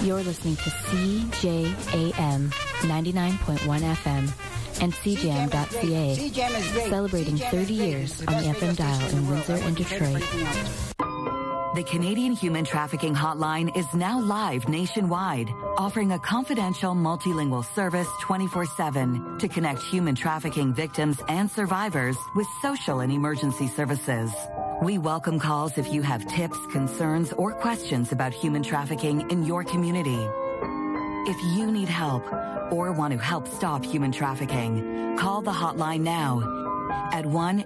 You're listening to CJAM 99.1 FM and CJAM.ca, celebrating 30 years on the FM dial in Windsor and Detroit. The Canadian Human Trafficking Hotline is now live nationwide, offering a confidential multilingual service 24/7 to connect human trafficking victims and survivors with social and emergency services. We welcome calls if you have tips, concerns, or questions about human trafficking in your community. If you need help or want to help stop human trafficking, call the hotline now at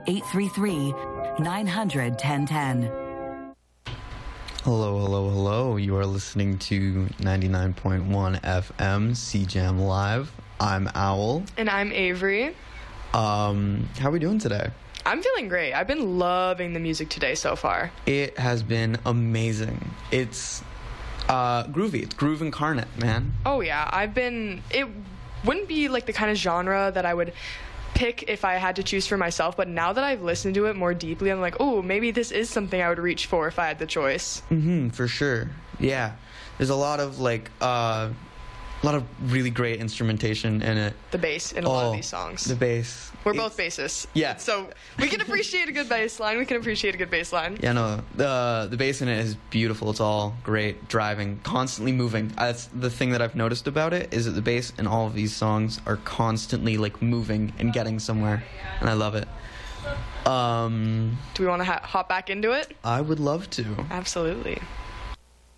1-833-900-1010. Hello, hello, hello. You are listening to 99.1 FM CJAM Live. I'm Owl. And I'm Avery. How are we doing today? I'm feeling great. I've been loving the music today so far. It has been amazing. It's groovy. It's groove incarnate, man. Oh, yeah. It wouldn't be like the kind of genre that I would pick if I had to choose for myself, but now that I've listened to it more deeply, I'm like, oh, maybe this is something I would reach for if I had the choice. For sure. Yeah. There's a lot of really great instrumentation in it. The bass in a lot of these songs. The bass. We're both bassists. Yeah. So we can appreciate a good bass line. We can appreciate a good bass line. Yeah, no, the bass in it is beautiful. It's all great, driving, constantly moving. That's the thing that I've noticed about it, is that the bass in all of these songs are constantly like moving and getting somewhere, and I love it. Do we want to hop back into it? I would love to. Absolutely.